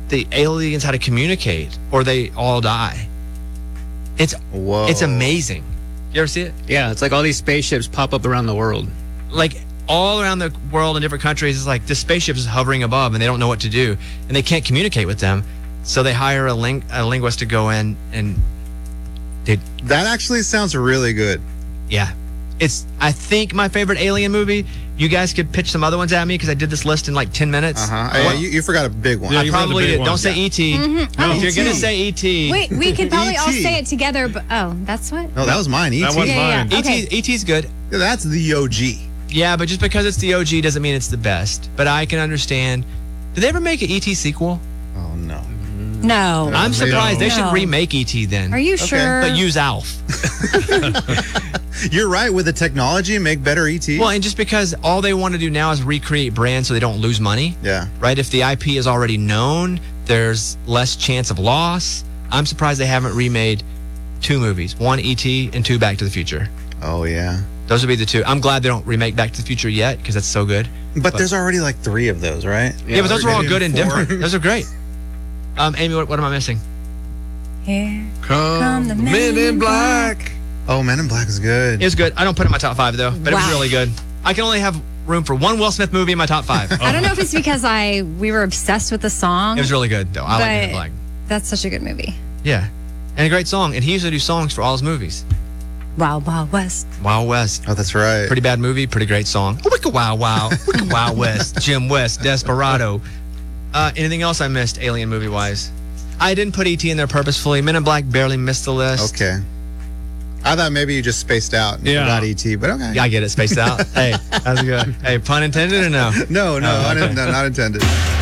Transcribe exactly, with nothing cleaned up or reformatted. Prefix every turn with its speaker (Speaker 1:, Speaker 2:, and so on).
Speaker 1: the aliens how to communicate, or they all die. It's
Speaker 2: Whoa.
Speaker 1: it's amazing. You ever see it?
Speaker 3: Yeah, it's like all these spaceships pop up around the world.
Speaker 1: Like all around the world in different countries, it's like this spaceship is hovering above and they don't know what to do and they can't communicate with them. So they hire a, ling- a linguist to go in and they,
Speaker 2: That actually sounds really good.
Speaker 1: yeah. It's, I think, my favorite alien movie. You guys could pitch some other ones at me because I did this list in like ten minutes.
Speaker 2: Uh-huh. Oh, yeah, you, you forgot a big one.
Speaker 4: Yeah,
Speaker 1: I
Speaker 4: you forgot the
Speaker 1: probably
Speaker 4: big
Speaker 1: did.
Speaker 4: one.
Speaker 1: Don't say E T.
Speaker 5: Mm-hmm.
Speaker 4: No.
Speaker 1: If you're
Speaker 2: E T.
Speaker 1: going to say E T.
Speaker 5: Wait, we could probably all
Speaker 2: E T.
Speaker 5: say it together, but oh, that's what?
Speaker 2: No, that was mine. E T.
Speaker 4: That was
Speaker 5: Yeah,
Speaker 4: mine.
Speaker 5: yeah.
Speaker 1: E T,
Speaker 5: Okay.
Speaker 1: E T's good.
Speaker 2: Yeah, that's the O G.
Speaker 1: Yeah, but just because it's the O G doesn't mean it's the best. But I can understand. Did they ever make an E T sequel?
Speaker 2: Oh, no.
Speaker 5: No.
Speaker 1: I'm surprised. They
Speaker 5: No.
Speaker 1: should remake E T then.
Speaker 5: Are you sure?
Speaker 1: But use Alf.
Speaker 2: You're right. With the technology, make better E T.
Speaker 1: Well, and just because all they want to do now is recreate brands so they don't lose money,
Speaker 2: yeah.
Speaker 1: right? If the I P is already known, there's less chance of loss. I'm surprised they haven't remade two movies, one E T and two Back to the Future.
Speaker 2: Oh, yeah.
Speaker 1: Those would be the two. I'm glad they don't remake Back to the Future yet because that's so good.
Speaker 2: But, there's already like three of those, right?
Speaker 1: Yeah, but those are all good and
Speaker 2: Four.
Speaker 1: different. Those are great. Um, Amy, what, what am I missing?
Speaker 5: Here.
Speaker 4: Come,
Speaker 5: Come the
Speaker 4: Men in Black.
Speaker 2: Oh, Men in Black is good.
Speaker 1: It was good. I don't put it in my top five though, but it was
Speaker 5: Wow.
Speaker 1: really good. I can only have room for one Will Smith movie in my top five.
Speaker 5: I don't know if it's because I we were obsessed with the song.
Speaker 1: It was really good though. I like Men in
Speaker 5: but
Speaker 1: Black.
Speaker 5: That's such a good movie.
Speaker 1: Yeah, and a great song. And he used to do songs for all his movies.
Speaker 5: Wild Wild West.
Speaker 1: Wild West.
Speaker 2: Oh, that's right.
Speaker 1: Pretty bad movie, pretty great song. Wicka Wow Wow. Wicka Wild West. Jim West. Desperado. Uh, anything else I missed alien movie wise? I didn't put E T in there purposefully. Men in Black barely missed the list.
Speaker 2: Okay. I thought maybe you just spaced out and
Speaker 4: Yeah.
Speaker 2: forgot E T, but okay.
Speaker 1: Yeah, I get it. Spaced out. Hey, that's good. Hey, pun intended or no?
Speaker 2: No, no,
Speaker 1: Oh,
Speaker 2: I
Speaker 1: okay.
Speaker 2: didn't, no, not intended.